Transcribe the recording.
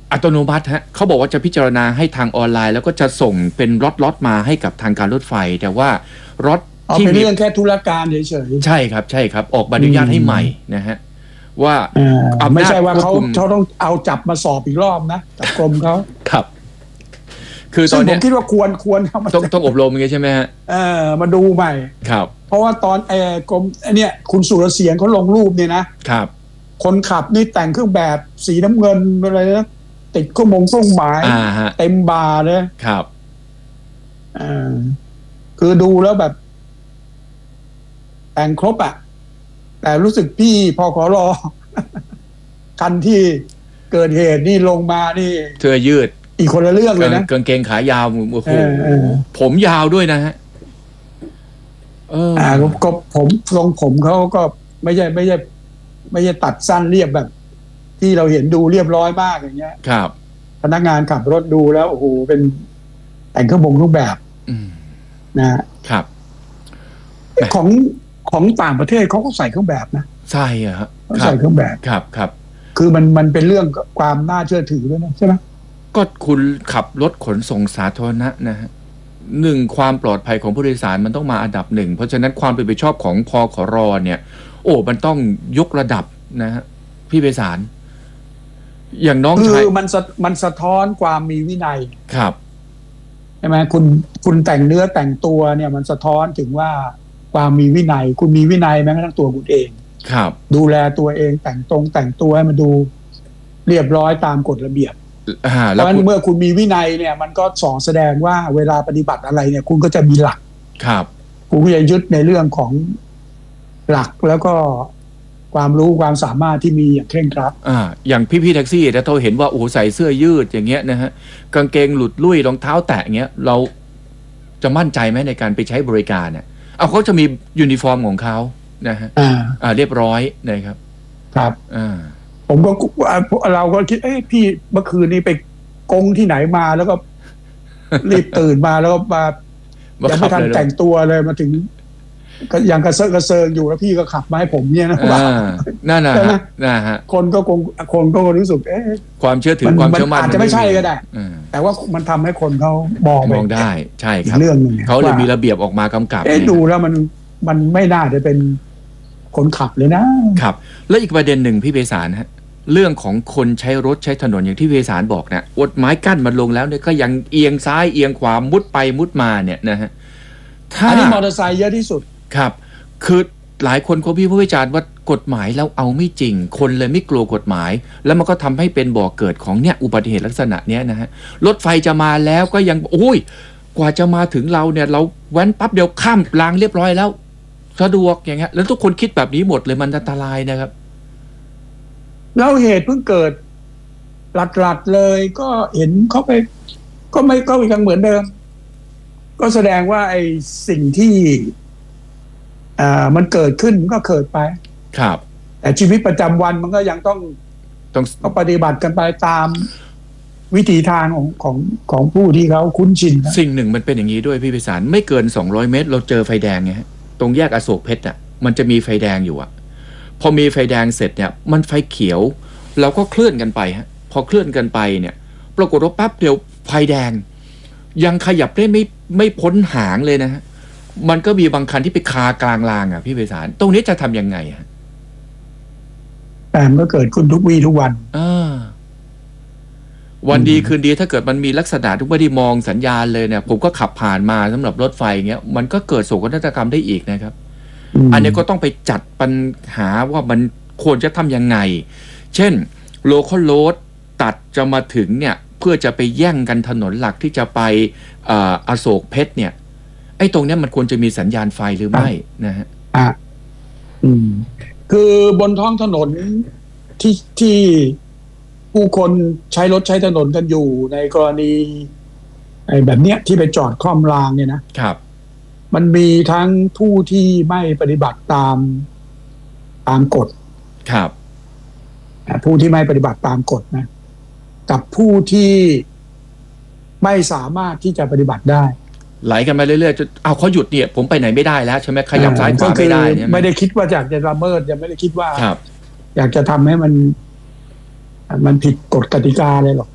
อัตโนมัติฮะเขาบอกว่าจะพิจารณาให้ทางออนไลน์แล้วก็จะส่งเป็นล็อตมาให้กับทางการรถไฟแต่ว่ารถที่เป็นเรื่องแค่ธุรการเฉยๆใช่ครับใช่ครับออกใบอนุญาตให้ใหม่นะฮะว่าไม่ใช่ว่าเขาต้องเอาจับมาสอบอีกรอบนะจากกรมเขาครับคือตอนนี้ผมคิดว่าควรต้องอบรมอย่างงี้ใช่ไหมฮะมาดูใหม่ครับเพราะว่าตอนกรมเนี่ยคุณสุรเสียงเขาลงรูปเนี่ยนะครับคนขับนี่แต่งเครื่องแบบสีน้ำเงินอะไรนะติดเครื่องหมายเต็มบาร์เลยครับคือดูแล้วแบบแต่งครบอ่ะแต่รู้สึกพี่พขรคันที่เกิดเหตุนี่ลงมานี่เสื้อยืดอีกคนละเรื่องเลยนะกางเกงขายาวโอ้โหผมยาวด้วยนะฮะก็ทรงผมเขาก็ไม่ใช่ตัดสั้นเรียบแบบ ที่เราเห็นดูเรียบร้อยมากอย่างเงี้ยครับพนักงานขับรถดูแล้วโอ้โหเป็นแต่งเครื่องแบบนะครับของต่างประเทศเขาก็ใส่เครื่องแบบนะใช่อะครับใส่เครื่องแบบครับคือมันเป็นเรื่องความน่าเชื่อถือด้วยนะใช่ไหมก็คุณขับรถขนส่งสาธารณะนะฮะหนึ่งความปลอดภัยของผู้โดยสารมันต้องมาอันดับหนึ่งเพราะฉะนั้นความเป็นไปชอบของพขรเนี่ยโอ้มันต้องยกระดับนะฮะพี่ไพศาลอย่างน้องชายคือมันสะท้อนความมีวินัยครับใช่ไหมคุณแต่งเนื้อแต่งตัวเนี่ยมันสะท้อนถึงว่าความมีวินัยคุณมีวินัยแม้กระทั่งตัวคุณเองครับดูแลตัวเองแต่งตัวให้มันดูเรียบร้อยตามกฎระเบียบเพราะฉะนั้นเมื่อคุณมีวินัยเนี่ยมันก็ส่อแสดงว่าเวลาปฏิบัติอะไรเนี่ยคุณก็จะมีหลักครับคุณก็จะยึดในเรื่องของหลักแล้วก็ความรู้ความสามารถที่มีอย่างเคร่งครัดอย่างพี่แท็กซี่ถ้าเราเห็นว่าโอ้ใส่เสื้อยืดอย่างเงี้ยนะฮะกางเกงหลุดลุ่ยรองเท้าแตะเงี้ยเราจะมั่นใจไหมในการไปใช้บริการเนี่ยเขาจะมียูนิฟอร์มของเขานะฮะเรียบร้อยนะครับครับผมก็เราก็คิดพี่เมื่อคืนนี้ไปกงที่ไหนมาแล้วก็รีบตื่นมาแล้วก็มายังไม่ทันแต่งตัวเลยมาถึงก็ยังกระเซาะอยู่แล้วพี่ก็ขับมาให้ผมเนี่ยนะว่านั่นนะฮะคนก็รู้สึกความเชื่อถือความเชื่อมั่นอาจจะไม่ใช่ก็ได้แต่ว่ามันทำให้คนเขามองได้ใช่ครับเรื่องนึงเขาเลยมีระเบียบออกมากำกับดูแล้วมันไม่น่าจะเป็นคนขับเลยนะครับแล้วอีกประเด็นหนึ่งพี่ไพศาลฮะเรื่องของคนใช้รถใช้ถนนอย่างที่ไพศาลบอกนะกฎหมายกั้นมันลงแล้วเนี่ยก็ยังเอียงซ้ายเอียงขวามุดไปมุดมาเนี่ยนะฮะอันนี้มอเตอร์ไซค์เยอะที่สุดครับคือหลายคนเขาวิจารณ์ว่ากฎหมายแล้วเอาไม่จริงคนเลยไม่กลัวกฎหมายแล้วมันก็ทำให้เป็นบ่อเกิดของเนี่ยอุบัติเหตุลักษณะเนี้ยนะฮะรถไฟจะมาแล้วก็ยังกว่าจะมาถึงเราเนี่ยเราแว้นปั๊บเดียวข้ามรางเรียบร้อยแล้วสะดวกอย่างเงี้ยแล้วทุกคนคิดแบบนี้หมดเลยมันอันตรายนะครับแล้วเหตุเพิ่งเกิดหลัดเลยก็เห็นเขาไปก็ยังเหมือนเดิมก็แสดงว่าไอ้สิ่งที่มันเกิดขึ้นก็เกิดไปครับแต่ชีวิตประจำวันมันก็ยังต้องปฏิบัติกันไปตามวิถีทางของผู้ที่เขาคุ้นชินสิ่งหนึ่งมันเป็นอย่างนี้ด้วยพี่ไพศาลไม่เกิน200 เมตรเราเจอไฟแดงไงฮะตรงแยกอโศกเพชรอ่ะมันจะมีไฟแดงอยู่อ่ะพอมีไฟแดงเสร็จเนี่ยมันไฟเขียวเราก็เคลื่อนกันไปฮะพอเคลื่อนกันไปเนี่ยปรากฏว่าปั๊บเดียวไฟแดงยังขยับได้ไม่พ้นหางเลยนะฮะมันก็มีบางคันที่ไปคากลางรางอ่ะพี่ไพศาลตรงนี้จะทำยังไงฮะแต่มันก็เกิดขึ้นทุกวี่ทุกวันวันดีคืนดีถ้าเกิดมันมีลักษณะทุกไม่ได้มองสัญญาณเลยเนี่ยผมก็ขับผ่านมาสำหรับรถไฟเงี้ยมันก็เกิดโศกนาฏกรรมได้อีกนะครับอันนี้ก็ต้องไปจัดปัญหาว่ามันควรจะทำยังไงเช่นโลคอลโรดตัดจะมาถึงเนี่ยเพื่อจะไปแย่งกันถนนหลักที่จะไปอโศกเพชรเนี่ยไอ้ตรงนี้มันควรจะมีสัญญาณไฟหรือไม่นะฮะคือบนท้องถนนที่ผู้คนใช้รถใช้ถนนกันอยู่ในกรณีไอ้แบบเนี้ยที่ไปจอดคล่อมรางเนี่ยนะครับมันมีทั้งผู้ที่ไม่ปฏิบัติตามกฎครับผู้ที่ไม่ปฏิบัติตามกฎนะกับผู้ที่ไม่สามารถที่จะปฏิบัติได้ไหลกันมาเรื่อยๆจนเขาหยุดเนี่ยผมไปไหนไม่ได้แล้วใช่ไหมขยับซ้ายขวาไม่ได้ไม่ได้คิดว่าอยากจะละเมิดยังไม่ได้คิดว่าอยากจะทำให้มันผิดกฎกติกาเลยหรอก